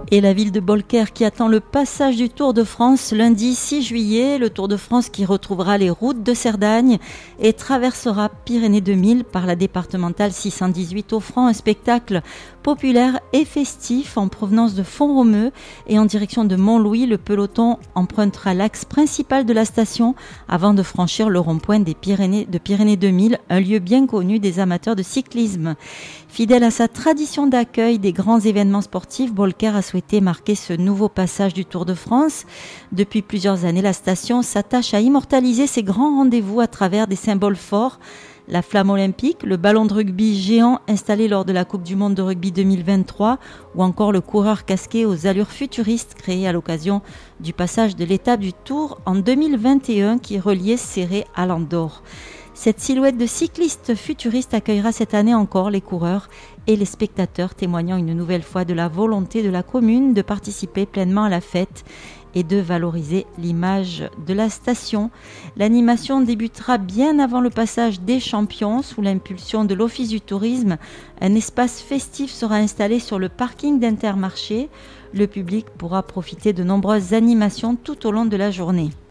Et la ville de Beaulecaire qui attend le passage du Tour de France lundi 6 juillet. Le Tour de France qui retrouvera les routes de Cerdagne et traversera Pyrénées 2000 par la départementale 618, offrant un spectacle populaire et festif en provenance de Font-Romeu et en direction de Montlouis. Le peloton empruntera l'axe principal de la station avant de franchir le rond-point de Pyrénées 2000, un lieu bien connu des amateurs de cyclisme. Fidèle à sa tradition d'accueil des grands événements sportifs, Beaulecaire a souhaité marquer ce nouveau passage du Tour de France. Depuis plusieurs années, la station s'attache à immortaliser ces grands rendez-vous à travers des symboles forts. La flamme olympique, le ballon de rugby géant installé lors de la Coupe du Monde de rugby 2023 ou encore le coureur casqué aux allures futuristes créé à l'occasion du passage de l'étape du Tour en 2021 qui reliait Céré à l'Andorre. Cette silhouette de cycliste futuriste accueillera cette année encore les coureurs et les spectateurs, témoignant une nouvelle fois de la volonté de la commune de participer pleinement à la fête et de valoriser l'image de la station. L'animation débutera bien avant le passage des champions sous l'impulsion de l'Office du tourisme. Un espace festif sera installé sur le parking d'Intermarché. Le public pourra profiter de nombreuses animations tout au long de la journée.